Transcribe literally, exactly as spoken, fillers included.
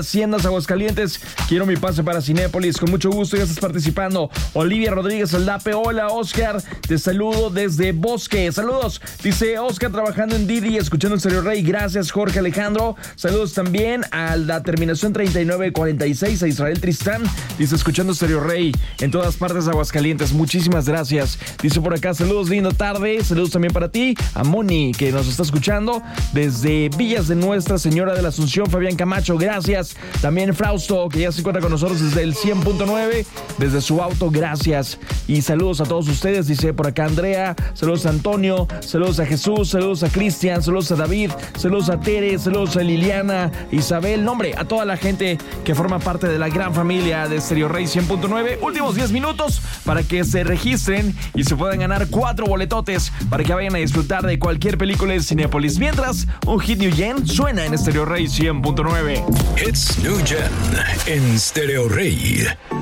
Haciendas, Aguascalientes. Quiero mi pase para Cinépolis. Con mucho gusto, ya estás participando. Olivia Rodríguez Aldape. Hola, Oscar. Te saludo desde Bosque. Saludos. Dice Oscar, trabajando en Didi, escuchando el Stereo Rey. Gracias, Jorge Alejandro. Saludos también a la terminación treinta y nueve cuarenta y seis, a Israel Tristán. Dice, escuchando Stereo Rey en todas partes de Aguascalientes. Muchísimas gracias. Dice por acá, saludos, lindo tarde. Saludos también para ti. A Moni, que nos está escuchando desde Villas de Nuestra Señora de la Asunción. Fabián Camacho, gracias. También Frausto, que ya se encuentra con nosotros desde el cien punto nueve, desde su auto, gracias. Y saludos a todos ustedes, dice por acá Andrea, saludos a Antonio, saludos a Jesús, saludos a Cristian, saludos a David, saludos a Tere, saludos a Liliana, Isabel, nombre, a toda la gente que forma parte de la gran familia de Stereo Rey cien punto nueve. Últimos diez minutos para que se registren y se puedan ganar cuatro boletotes para que vayan a disfrutar de cualquier película de Cinépolis. Mientras, un hit New Gen suena en Stereo Rey cien punto nueve. It's New Gen en Stereo Rey.